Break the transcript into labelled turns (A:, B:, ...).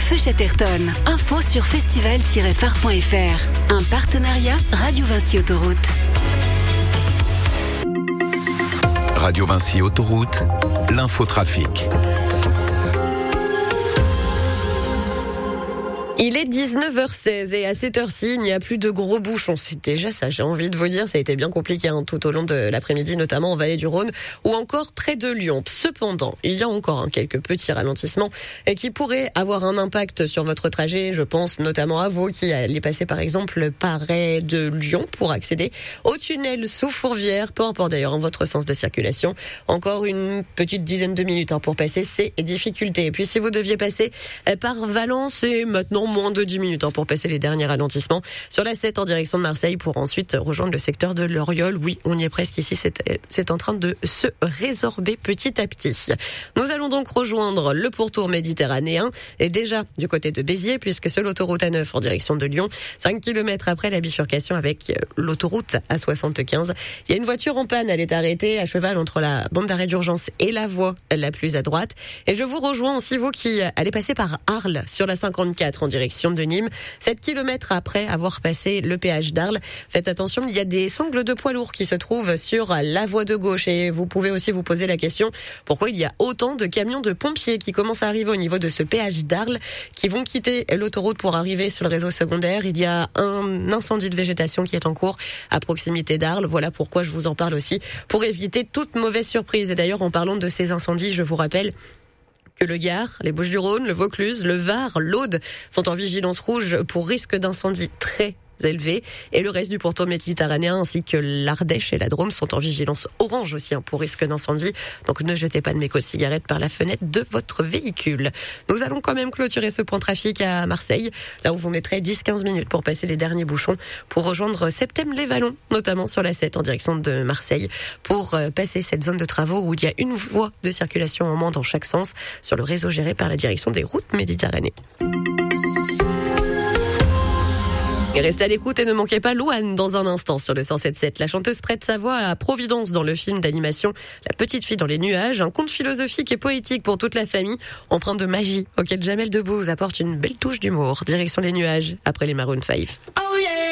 A: Feu Chatterton. Info sur festival-phare.fr. Un partenariat Radio Vinci Autoroute.
B: Radio Vinci Autoroute, l'infotrafic.
C: Il est 19h16 et à cette heure-ci, il n'y a plus de gros bouchons. C'est déjà ça, j'ai envie de vous dire, ça a été bien compliqué tout au long de l'après-midi, notamment en vallée du Rhône ou encore près de Lyon. Cependant, il y a encore quelques petits ralentissements qui pourraient avoir un impact sur votre trajet. Je pense notamment à vous qui allez passer par exemple près de Lyon pour accéder au tunnel sous Fourvière, peu importe d'ailleurs en votre sens de circulation. Encore une petite dizaine de minutes pour passer ces difficultés. Et puis si vous deviez passer par Valence, c'est maintenant moins de 10 minutes pour passer les derniers ralentissements sur la 7 en direction de Marseille pour ensuite rejoindre le secteur de l'Oriol. Oui, on y est presque ici, c'est en train de se résorber petit à petit. Nous allons donc rejoindre le pourtour méditerranéen et déjà du côté de Béziers puisque c'est l'autoroute A9 en direction de Lyon, 5 km après la bifurcation avec l'autoroute A75. Il y a une voiture en panne, elle est arrêtée à cheval entre la bande d'arrêt d'urgence et la voie la plus à droite. Et je vous rejoins aussi vous qui allez passer par Arles sur la 54 en direction de Nîmes, 7 km après avoir passé le péage d'Arles. Faites attention, il y a des sangles de poids lourds qui se trouvent sur la voie de gauche et vous pouvez aussi vous poser la question pourquoi il y a autant de camions de pompiers qui commencent à arriver au niveau de ce péage d'Arles qui vont quitter l'autoroute pour arriver sur le réseau secondaire. Il y a un incendie de végétation qui est en cours à proximité d'Arles. Voilà pourquoi je vous en parle aussi pour éviter toute mauvaise surprise. Et d'ailleurs, en parlant de ces incendies, je vous rappelle que le Gard, les Bouches-du-Rhône, le Vaucluse, le Var, l'Aude sont en vigilance rouge pour risque d'incendie très élevé et le reste du pourtour méditerranéen ainsi que l'Ardèche et la Drôme sont en vigilance orange aussi pour risque d'incendie. Donc ne jetez pas de mégots de cigarettes par la fenêtre de votre véhicule. Nous allons quand même clôturer ce point trafic à Marseille, là où vous mettrez 10-15 minutes pour passer les derniers bouchons pour rejoindre Septème-les-Vallons, notamment sur la 7 en direction de Marseille, pour passer cette zone de travaux où il y a une voie de circulation en moins dans chaque sens sur le réseau géré par la direction des routes méditerranéennes. Et restez à l'écoute et ne manquez pas Louane dans un instant sur le 107.7. La chanteuse prête sa voix à Providence dans le film d'animation La petite fille dans les nuages, un conte philosophique et poétique pour toute la famille, empreint de magie, auquel Jamel Debbouze apporte une belle touche d'humour. Direction les nuages, après les Maroon 5.